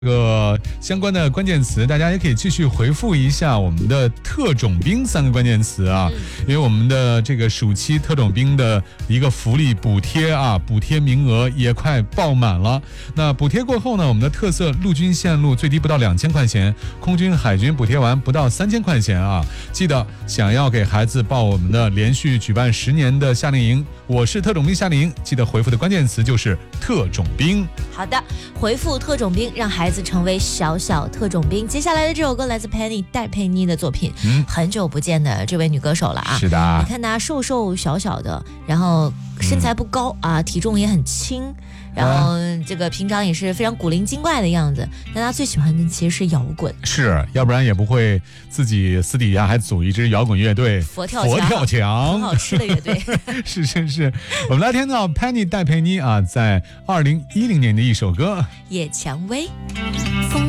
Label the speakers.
Speaker 1: 相关的关键词，大家也可以继续回复一下我们的特种兵3个关键词啊，因为我们的这个暑期特种兵的一个福利补贴啊，补贴名额也快爆满了。那补贴过后呢，我们的特色陆军线路最低不到2000块钱，空军海军补贴完不到3000块钱啊。记得想要给孩子报我们的连续举办10年的夏令营，我是特种兵夏令营，记得回复的关键词就是特种兵。
Speaker 2: 好的，回复特种兵，让孩子成为小小特种兵。接下来的这首歌来自 Penny 戴佩妮的作品，很久不见的这位女歌手了啊。
Speaker 1: 是的，
Speaker 2: 你看她瘦瘦小小的，然后身材不高啊，体重也很轻，然后这个平常也是非常古灵精怪的样子。但她最喜欢的其实是摇滚，
Speaker 1: 是，要不然也不会自己私底下还组一支摇滚乐队
Speaker 2: 佛跳墙，很好吃的乐队。
Speaker 1: 是，我们来听到 Penny 戴佩妮啊，在2010年的一首歌《
Speaker 2: 野蔷薇》。